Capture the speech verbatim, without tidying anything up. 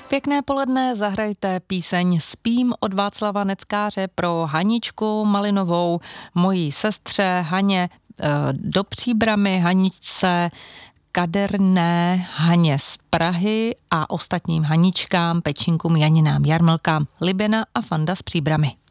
Pěkné poledne, zahrajte píseň Spím od Václava Neckáře pro Haničku Malinovou, mojí sestře Haně do Příbrami, Haničce Kaderné, Haně z Prahy a ostatním Haničkám, Pečínkům, Janinám, Jarmilkám, Libena a Fanda z Příbrami.